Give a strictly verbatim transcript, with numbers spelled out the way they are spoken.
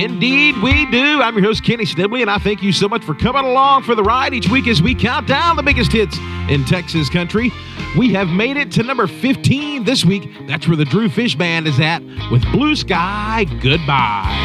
Indeed, we do. I'm your host, Kenny Stibley, and I thank you so much for coming along for the ride each week as we count down the biggest hits in Texas country. We have made it to number fifteen this week. That's where the Drew Fish Band is at with Blue Sky Goodbye.